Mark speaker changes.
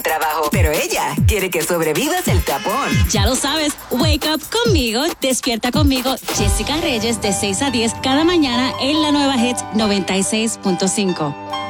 Speaker 1: trabajo, pero ella quiere que sobrevivas el tapón.
Speaker 2: Ya lo sabes, wake up conmigo, despierta conmigo, Jessica Reyes, de 6 a 10 cada mañana en la nueva Hits 96.5.